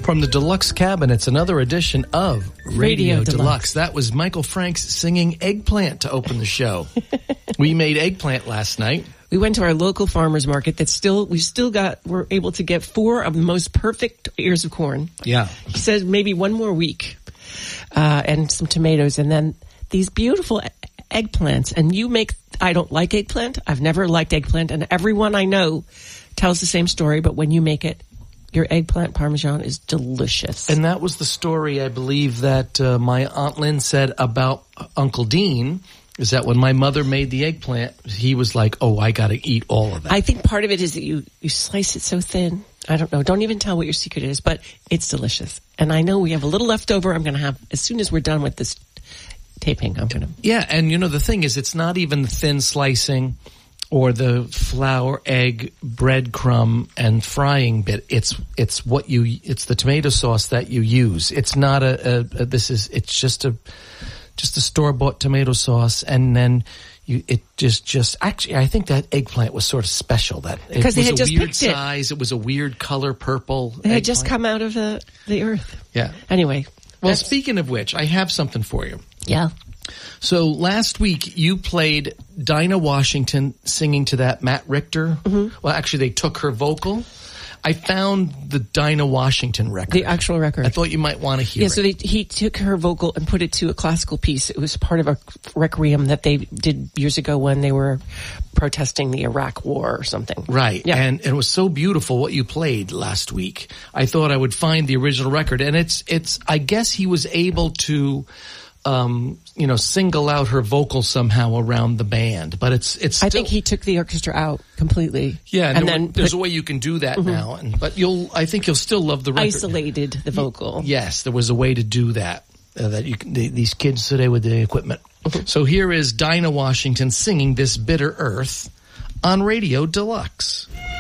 From the Deluxe Cabinets, another edition of Radio Deluxe. Deluxe. That was Michael Franks singing Eggplant to open the show. We made eggplant last night. We went to our local farmer's market we're able to get 4 of the most perfect ears of corn. Yeah. He says maybe one more week, and some tomatoes, and then these beautiful eggplants. And I don't like eggplant. I've never liked eggplant, and everyone I know tells the same story, but when you make it, your eggplant parmesan is delicious. And that was the story, I believe, that my Aunt Lynn said about Uncle Dean, is that when my mother made the eggplant, he was like, oh, I got to eat all of that. I think part of it is that you slice it so thin. I don't know. Don't even tell what your secret is, but it's delicious. And I know we have a little left over. I'm going to have, as soon as we're done with this taping, I'm going to. Yeah, and the thing is, it's not even the thin slicing or the flour, egg, breadcrumb, and frying bit. It's the tomato sauce that you use. It's not it's just a store-bought tomato sauce, and then actually, I think that eggplant was sort of special. Because they had just picked picked it. Size. It was a weird color, purple. It had just come out of the earth. Yeah. Anyway. Well, speaking of which, I have something for you. Yeah. So last week you played Dinah Washington singing to that Matt Richter. Mm-hmm. Well, actually, they took her vocal. I found the Dinah Washington record. The actual record. I thought you might want to hear it. Yeah, so he took her vocal and put it to a classical piece. It was part of a requiem that they did years ago when they were protesting the Iraq War or something. Right. Yeah. And it was so beautiful what you played last week. I thought I would find the original record. And it's I guess he was able to single out her vocal somehow around the band, but it's still, I think he took the orchestra out completely. Yeah, and there's a way you can do that now, but I think you'll still love the record. Isolated the vocal. Yes, there was a way to do that. That you can, these kids today with the equipment. So here is Dinah Washington singing "This Bitter Earth" on Radio Deluxe.